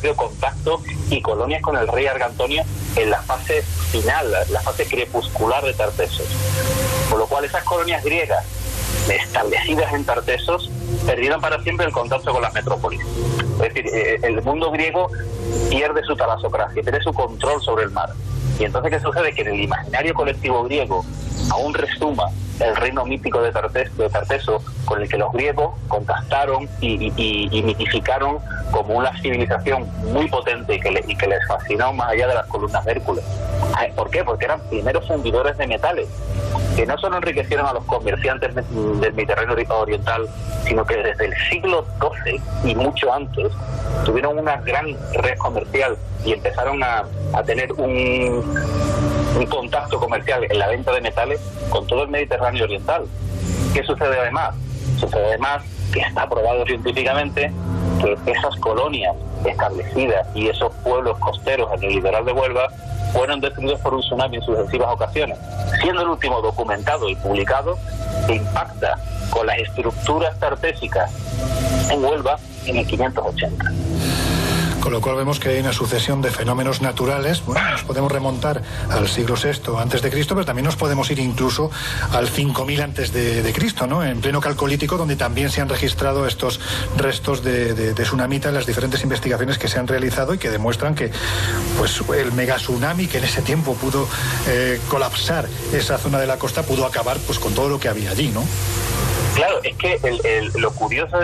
establecido contacto y colonias con el rey Argantonio en la fase final, la fase crepuscular de Tartesos. Por lo cual esas colonias griegas establecidas en Tartesos perdieron para siempre el contacto con las metrópolis. Es decir, el mundo griego pierde su talasocracia, pierde su control sobre el mar. Y entonces, ¿qué sucede? Que en el imaginario colectivo griego aún resuma el reino mítico de Tarteso, con el que los griegos contactaron y mitificaron como una civilización muy potente y que les fascinó más allá de las columnas de Hércules. ¿Por qué? Porque eran primeros fundidores de metales, que no solo enriquecieron a los comerciantes del Mediterráneo oriental, sino que desde el siglo XII y mucho antes tuvieron una gran red comercial y empezaron a tener un contacto comercial en la venta de metales con todo el Mediterráneo oriental. ¿Qué sucede además? Sucede además que está probado científicamente que esas colonias establecidas y esos pueblos costeros en el litoral de Huelva fueron destruidos por un tsunami en sucesivas ocasiones, siendo el último documentado y publicado que impacta con las estructuras tartésicas en Huelva en el 580. Con lo cual vemos que hay una sucesión de fenómenos naturales. Bueno, nos podemos remontar al siglo VI antes de Cristo, pero también nos podemos ir incluso al 5000 antes de Cristo, ¿no? En pleno Calcolítico, donde también se han registrado estos restos de tsunamita en las diferentes investigaciones que se han realizado y que demuestran que pues el megatsunami que en ese tiempo pudo colapsar esa zona de la costa pudo acabar pues con todo lo que había allí, ¿no? Claro, es que lo curioso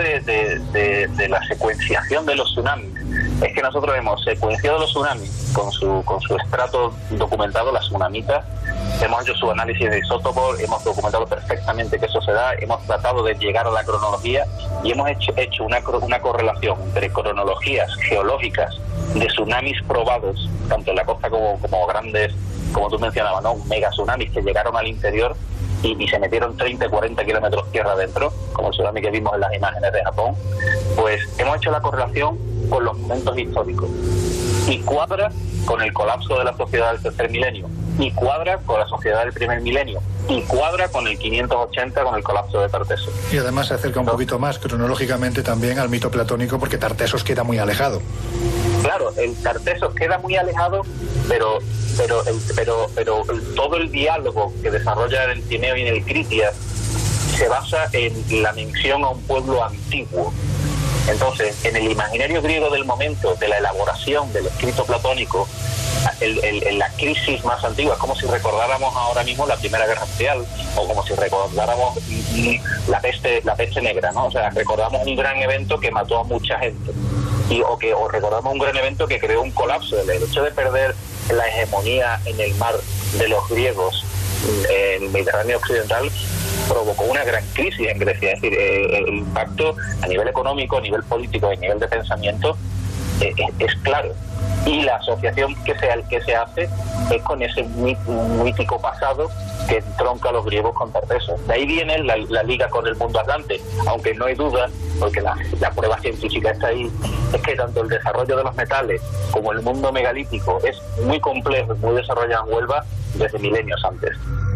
de la secuenciación de los tsunamis es que nosotros hemos secuenciado los tsunamis con su estrato documentado, las tsunamitas, hemos hecho su análisis de isótopos, hemos documentado perfectamente que eso se da, hemos tratado de llegar a la cronología y hemos hecho una correlación entre cronologías geológicas de tsunamis probados, tanto en la costa como grandes, como tú mencionabas, ¿no? Mega tsunamis que llegaron al interior y se metieron 30-40 kilómetros tierra adentro, como el tsunami que vimos en las imágenes de Japón. Pues hemos hecho la correlación con los momentos históricos y cuadra con el colapso de la sociedad del tercer milenio, y cuadra con la sociedad del primer milenio, y cuadra con el 580 con el colapso de Tartesos. Y además se acerca un poquito más cronológicamente también al mito platónico, porque Tartesos queda muy alejado. Claro, el Tartesos queda muy alejado, pero todo el diálogo que desarrolla en el Tineo y en el Critias se basa en la mención a un pueblo antiguo. Entonces, en el imaginario griego del momento de la elaboración del escrito platónico, en la crisis más antigua, es como si recordáramos ahora mismo la Primera Guerra Mundial, o como si recordáramos la peste negra, ¿no? O sea, recordamos un gran evento que mató a mucha gente, o recordamos un gran evento que creó un colapso. El hecho de perder la hegemonía en el mar de los griegos en el Mediterráneo occidental provocó una gran crisis en Grecia. Es decir, el impacto a nivel económico, a nivel político y a nivel de pensamiento es claro. Y la asociación que se hace es con ese mítico pasado que entronca a los griegos con Tartesos. De ahí viene la liga con el mundo atlante, aunque no hay duda, porque la prueba científica está ahí, es que tanto el desarrollo de los metales como el mundo megalítico es muy complejo y muy desarrollado en Huelva desde milenios antes.